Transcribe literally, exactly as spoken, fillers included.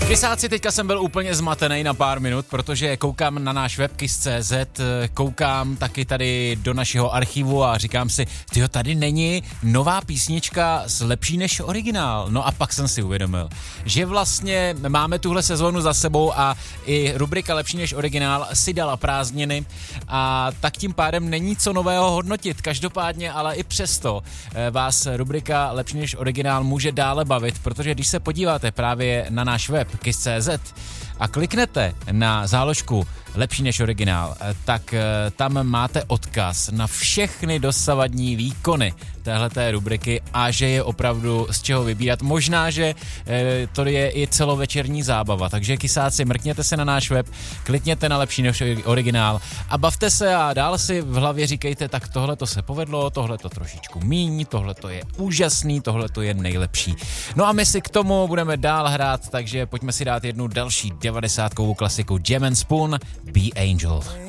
Kysáci, teďka jsem byl úplně zmatený na pár minut, protože koukám na náš web kiss tečka cé zet, koukám taky tady do našeho archivu a říkám si, tyjo, tady není nová písnička s lepší než originál. No a pak jsem si uvědomil, že vlastně máme tuhle sezónu za sebou a i rubrika lepší než originál si dala prázdniny a tak tím pádem není co nového hodnotit. Každopádně ale i přesto vás rubrika lepší než originál může dále bavit, protože když se podíváte právě na náš web kiss tečka cé zet a kliknete na záložku lepší než originál, tak tam máte odkaz na všechny dosavadní výkony téhleté rubriky a že je opravdu z čeho vybírat. Možná, že to je i celovečerní zábava, takže kysáci, mrkněte se na náš web, klikněte na lepší než originál a bavte se a dál si v hlavě říkejte, tak tohle to se povedlo, tohle to trošičku míň, tohle to je úžasný, tohle to je nejlepší. No a my si k tomu budeme dál hrát, takže pojďme si dát jednu další devadesátkovou klasiku Jam and Spoon, Be Angel.